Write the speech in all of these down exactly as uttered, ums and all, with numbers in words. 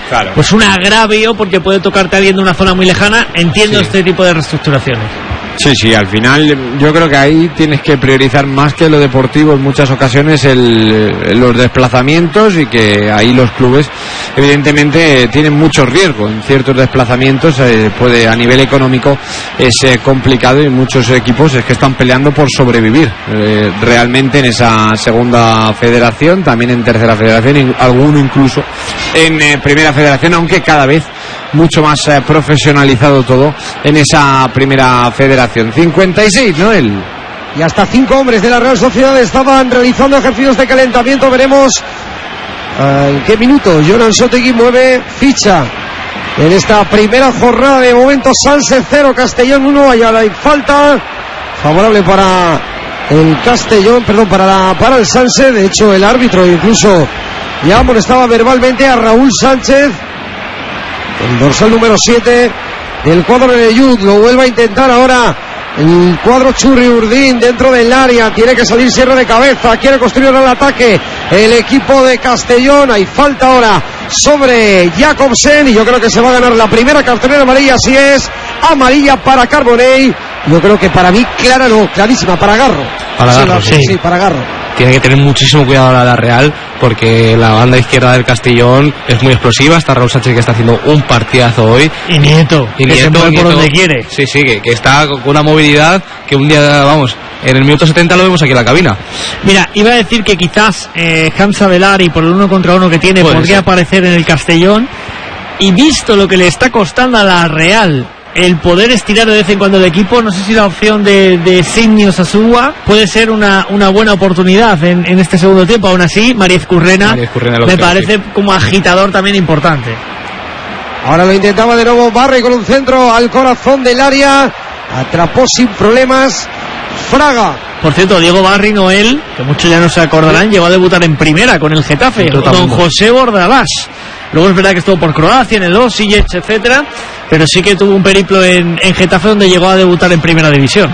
claro. pues un agravio porque puede tocarte a alguien de una zona muy lejana. Entiendo sí. este tipo de reestructuraciones. Sí, sí, al final yo creo que ahí tienes que priorizar más que lo deportivo en muchas ocasiones el, los desplazamientos, y que ahí los clubes evidentemente tienen mucho riesgo en ciertos desplazamientos, eh, puede a nivel económico es eh, complicado, y muchos equipos es que están peleando por sobrevivir eh, realmente en esa segunda federación, también en tercera federación, y alguno incluso en eh, primera federación, aunque cada vez mucho más eh, profesionalizado todo en esa primera federación. cincuenta y seis, Noel. Y hasta cinco hombres de la Real Sociedad estaban realizando ejercicios de calentamiento. Veremos uh, en qué minuto Jonan Sotegui mueve ficha en esta primera jornada. De momento Sanse cero, Castellón uno. Allá hay falta favorable para el Castellón, perdón, para, la, para el Sanse. De hecho el árbitro incluso ya amonestaba verbalmente a Raúl Sánchez, el dorsal número siete del cuadro de Yud. Lo vuelve a intentar ahora el cuadro Churri Urdín dentro del área. Tiene que salir Sierra de cabeza. Quiere construir el ataque el equipo de Castellón. Hay falta ahora sobre Jacobsen, y yo creo que se va a ganar la primera cartulina amarilla. Así es, amarilla para Carbonell. Yo creo que para mí clara, no, clarísima para Garro. Para sí, Garro, la, sí. sí, para Garro. Tiene que tener muchísimo cuidado ahora la Real, porque la banda izquierda del Castellón es muy explosiva. Está Raúl Sánchez, que está haciendo un partidazo hoy. Y Nieto, y que Nieto, se mueve Nieto, por donde quiere. Sí, sí, que, que está con una movilidad que un día, vamos, en el minuto setenta lo vemos aquí en la cabina. Mira, iba a decir que quizás eh, Hamza Velari, por el uno contra uno que tiene, Puede podría ser. aparecer en el Castellón. Y visto lo que le está costando a la Real el poder estirar de vez en cuando el equipo, no sé si la opción de, de Sidney Osasua puede ser una, una buena oportunidad en, en este segundo tiempo. Aún así, Mariez Currena, Mariez Currena me que parece sí. como agitador también importante. Ahora lo intentaba de nuevo Barry con un centro al corazón del área. Atrapó sin problemas Fraga. Por cierto, Diego Barry Noel, que muchos ya no se acordarán, llegó a debutar en primera con el Getafe, don José Bordalás. Luego es verdad que estuvo por Croacia, en el Osijek, etcétera, pero sí que tuvo un periplo en, en Getafe, donde llegó a debutar en primera división.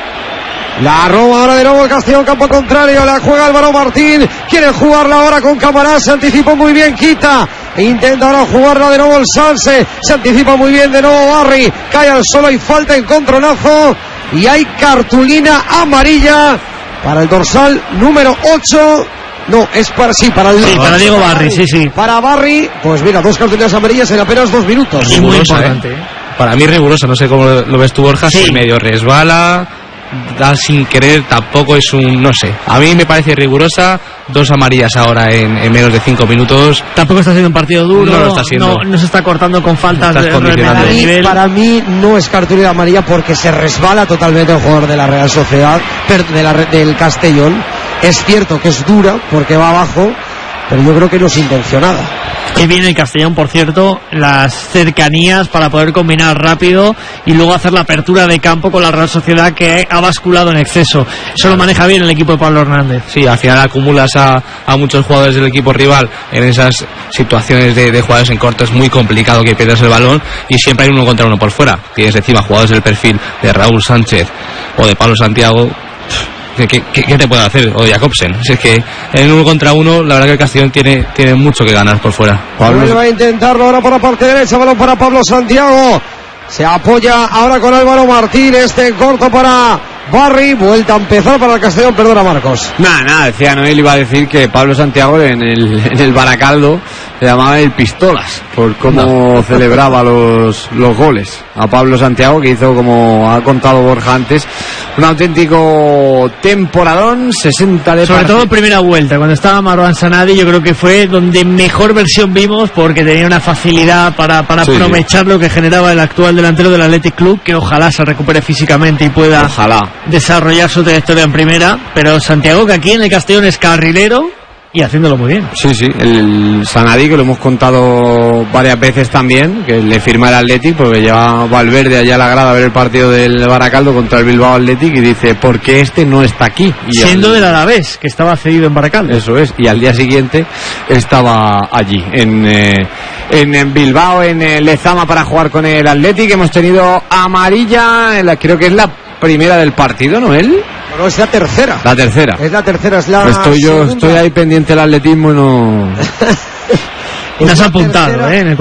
La roba ahora de nuevo el Castellón, campo contrario, la juega Álvaro Martín, quiere jugarla ahora con Camarás, se anticipó muy bien, quita, intenta ahora jugarla de nuevo el Sanse, se anticipa muy bien de nuevo Barry, cae al suelo y falta, encontronazo, y hay cartulina amarilla para el dorsal número ocho. No, es para sí, para el sí, para Diego Barry, sí, sí. Para Barry, pues mira, dos cartulinas amarillas en apenas dos minutos. Sí, muy importante. ¿eh? Para mí rigurosa, no sé cómo lo ves tú, Borja, sí. Si medio resbala, da sin querer, tampoco es un, no sé. A mí me parece rigurosa, dos amarillas ahora en, en menos de cinco minutos. Tampoco está siendo un partido duro, no lo está siendo. No, no se está cortando con faltas de, para, de mí, nivel. Para mí no es cartulina amarilla porque se resbala totalmente el jugador de la Real Sociedad, de la, del Castellón. Es cierto que es dura porque va abajo, pero yo creo que no es intencionada. Que viene el Castellón, por cierto, las cercanías para poder combinar rápido y luego hacer la apertura de campo con la Real Sociedad, que ha basculado en exceso. Eso lo maneja bien el equipo de Pablo Hernández. Sí, al final acumulas a, a muchos jugadores del equipo rival en esas situaciones de, de jugadores en corto. Es muy complicado que pierdas el balón y siempre hay uno contra uno por fuera. Tienes encima jugadores del perfil de Raúl Sánchez o de Pablo Santiago. ¿Qué, qué, qué te puede hacer? O Jacobsen. Si es que en uno contra uno, la verdad que el Castellón tiene, tiene mucho que ganar por fuera. Pablo va a intentarlo ahora por la parte derecha, balón para Pablo Santiago. Se apoya ahora con Álvaro Martín, este corto para Barry, vuelta a empezar para el Castellón, perdona Marcos. Nada, nada, decía Noel, iba a decir que Pablo Santiago en el, en el Baracaldo se llamaba el Pistolas, por cómo no. celebraba los, los goles. A Pablo Santiago, que hizo, como ha contado Borja antes, un auténtico temporadón, sesenta de sobre partido. todo primera vuelta, cuando estaba Marwan Sanadi, yo creo que fue donde mejor versión vimos, porque tenía una facilidad para, para sí, aprovechar sí. lo que generaba el actual delantero del Athletic Club, que ojalá se recupere físicamente y pueda ojalá. desarrollar su trayectoria en primera. Pero Santiago, que aquí en el Castellón es carrilero y haciéndolo muy bien. Sí, sí, el Sanadi, que lo hemos contado varias veces también, que le firma el Athletic porque lleva Valverde allá a la grada a ver el partido del Baracaldo contra el Bilbao Athletic y dice, ¿por qué este no está aquí? Y siendo al... del Alavés, que estaba cedido en Baracaldo. Eso es, y al día siguiente estaba allí, en, eh, en, en Bilbao, en eh, Lezama, para jugar con el Athletic. Hemos tenido amarilla, en la, creo que es la primera del partido, ¿no? ¿Él? No, es la tercera. La tercera. Es la tercera, es la Estoy yo, segunda. estoy ahí pendiente del atletismo y no... No has apuntado, ¿eh?